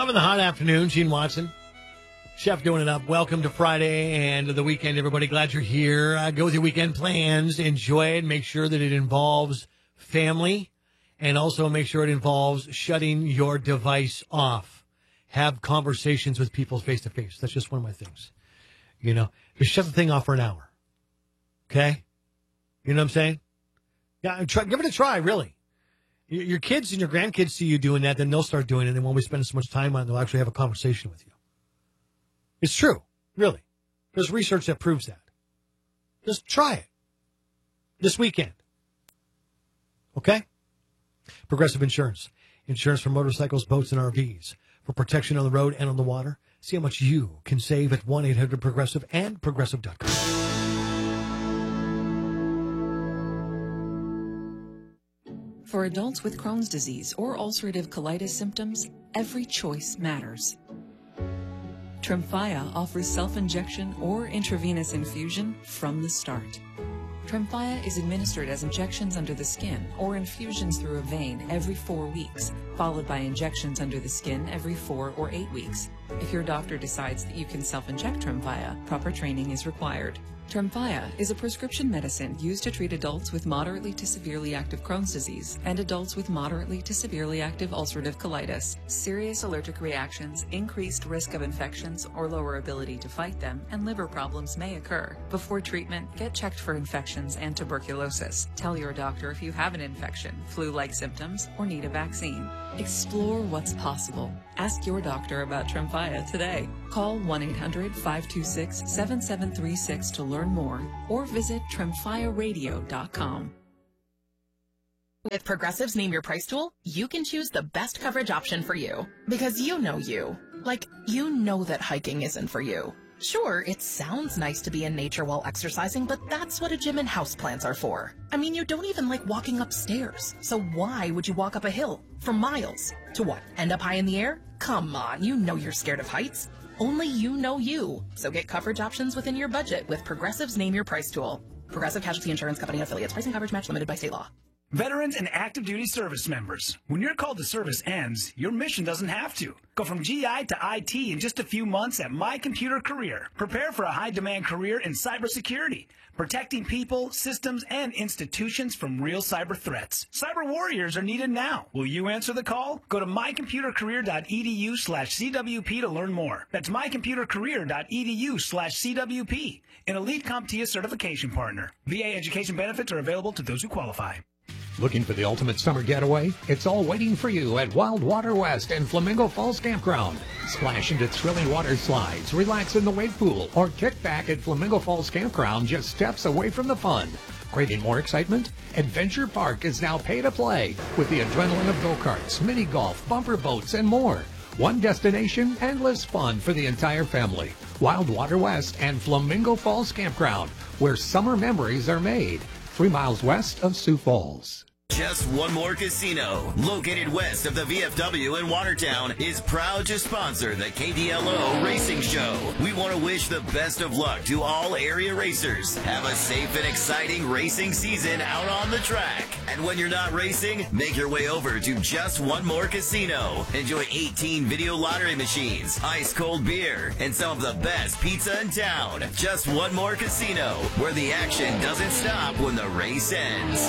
Loving the hot afternoon, Gene Watson. Chef doing it up. Welcome to Friday and the weekend, everybody. Glad you're here. Go with your weekend plans. Enjoy it. Make sure that it involves family, and also make sure it involves shutting your device off. Have conversations with people face to face. That's just one of my things. You know, just shut the thing off for an hour. Okay? You know what I'm saying? Yeah, give it a try, really. Your kids and your grandkids see you doing that, then they'll start doing it, and when we spend so much time on it, they'll actually have a conversation with you. It's true, really. There's research that proves that. Just try it this weekend. Okay? Progressive Insurance. Insurance for motorcycles, boats, and RVs. For protection on the road and on the water. See how much you can save at 1-800-PROGRESSIVE and Progressive.com. For adults with Crohn's disease or ulcerative colitis symptoms, every choice matters. Tremfya offers self-injection or intravenous infusion from the start. Tremfya is administered as injections under the skin or infusions through a vein every 4 weeks, followed by injections under the skin every 4 or 8 weeks. If your doctor decides that you can self-inject Tremfya, proper training is required. Tremfya is a prescription medicine used to treat adults with moderately to severely active Crohn's disease and adults with moderately to severely active ulcerative colitis. Serious allergic reactions, increased risk of infections or lower ability to fight them, and liver problems may occur. Before treatment, get checked for infections and tuberculosis. Tell your doctor if you have an infection, flu-like symptoms, or need a vaccine. Explore what's possible. Ask your doctor about Tremfya today. Call 1-800-526-7736 to learn more, or visit TremfyaRadio.com. With Progressive's Name Your Price tool, you can choose the best coverage option for you. Because you know you. Like, you know that hiking isn't for you. Sure, it sounds nice to be in nature while exercising, but that's what a gym and houseplants are for. I mean, you don't even like walking upstairs. So why would you walk up a hill for miles? To what, end up high in the air? Come on, you know you're scared of heights. Only you know you. So get coverage options within your budget with Progressive's Name Your Price tool. Progressive Casualty Insurance Company and affiliates. Pricing coverage match limited by state law. Veterans and active duty service members, when your call to service ends, your mission doesn't have to. Go from GI to IT in just a few months at My Computer Career. Prepare for a high-demand career in cybersecurity, protecting people, systems, and institutions from real cyber threats. Cyber warriors are needed now. Will you answer the call? Go to mycomputercareer.edu/CWP to learn more. That's mycomputercareer.edu/CWP, an elite CompTIA certification partner. VA education benefits are available to those who qualify. Looking for the ultimate summer getaway? It's all waiting for you at Wild Water West and Flamingo Falls Campground. Splash into thrilling water slides, relax in the wave pool, or kick back at Flamingo Falls Campground just steps away from the fun. Craving more excitement? Adventure Park is now pay to play with the adrenaline of go-karts, mini golf, bumper boats, and more. One destination, endless fun for the entire family. Wild Water West and Flamingo Falls Campground, where summer memories are made. 3 miles west of Sioux Falls. Just One More Casino, located west of the VFW in Watertown, is proud to sponsor the KDLO Racing Show. We want to wish the best of luck to all area racers. Have a safe and exciting racing season out on the track. And when you're not racing, make your way over to Just One More Casino. Enjoy 18 video lottery machines, ice cold beer, and some of the best pizza in town. Just One More Casino, where the action doesn't stop when the race ends.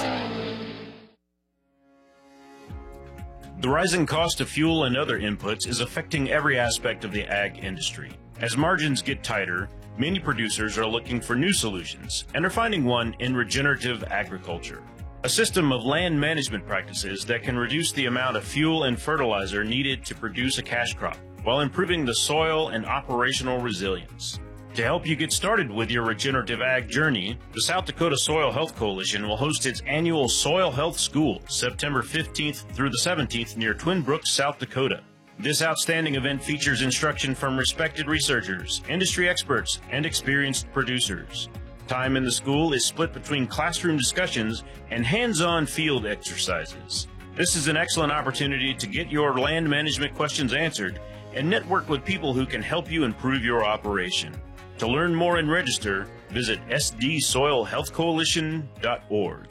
The rising cost of fuel and other inputs is affecting every aspect of the ag industry. As margins get tighter, many producers are looking for new solutions and are finding one in regenerative agriculture, a system of land management practices that can reduce the amount of fuel and fertilizer needed to produce a cash crop while improving the soil and operational resilience. To help you get started with your regenerative ag journey, the South Dakota Soil Health Coalition will host its annual Soil Health School, September 15th through the 17th near Twin Brooks, South Dakota. This outstanding event features instruction from respected researchers, industry experts, and experienced producers. Time in the school is split between classroom discussions and hands-on field exercises. This is an excellent opportunity to get your land management questions answered and network with people who can help you improve your operation. To learn more and register, visit sdsoilhealthcoalition.org.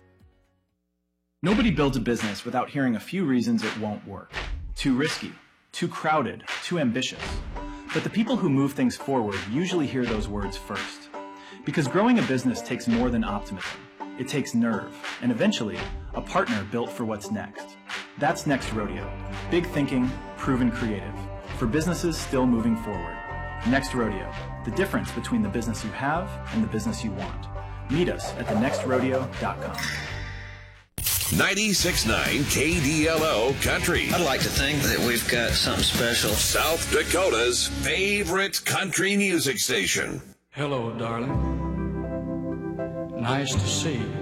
Nobody builds a business without hearing a few reasons it won't work. Too risky, too crowded, too ambitious. But the people who move things forward usually hear those words first. Because growing a business takes more than optimism. It takes nerve, and eventually, a partner built for what's next. That's Next Rodeo. Big thinking, proven creative. For businesses still moving forward. Next Rodeo. The difference between the business you have and the business you want. Meet us at thenextrodeo.com. 96.9 KDLO Country. I'd like to think that we've got something special. South Dakota's favorite country music station. Hello, darling. Nice to see you.